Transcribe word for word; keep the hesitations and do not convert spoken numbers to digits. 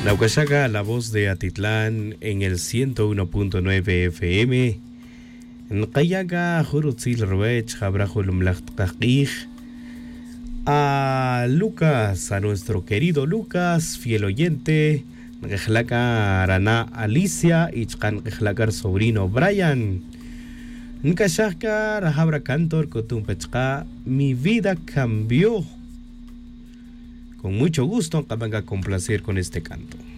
Naucashaga, la voz de Atitlán en el ciento uno punto nueve F M. Nqayaga Jurutzil Rovech, Jabrajul Mlachtqaj. A Lucas, a nuestro querido Lucas, fiel oyente. Nqajlaka Arana Alicia, Ichkan Qajlakar sobrino Brian. Nkashaka Rahabra Cantor Kotumpechka, mi vida cambió. Con mucho gusto, acabanga complacer con este canto.